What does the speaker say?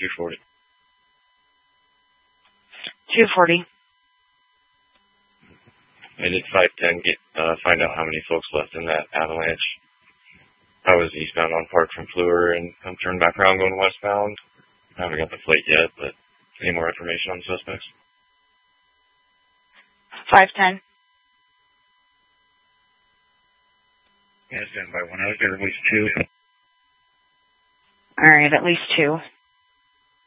240. 240. I did 510 find out how many folks left in that avalanche. I was eastbound on Park from Fluor, and I'm turning back around going westbound. I haven't got the plate yet, but any more information on the suspects? 510. Yeah, stand by 1. I was there at least 2. All right, at least 2.